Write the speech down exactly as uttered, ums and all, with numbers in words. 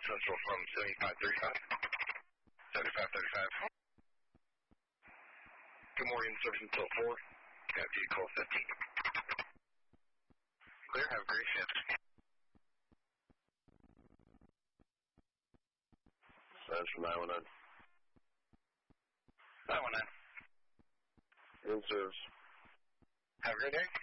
Central from seventy-five thirty-five. seventy-five thirty-five. Good morning, service until four. Got vehicle fifteen. Clear, have a great shift. That's from nine one nine. nine one nine. In service. Have a great day.